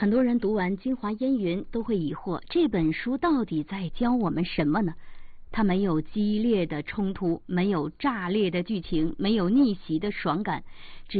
很多人读完《京华烟云》都会疑惑，这本书到底在教我们什么呢？它没有激烈的冲突，没有炸裂的剧情，没有逆袭的爽感，只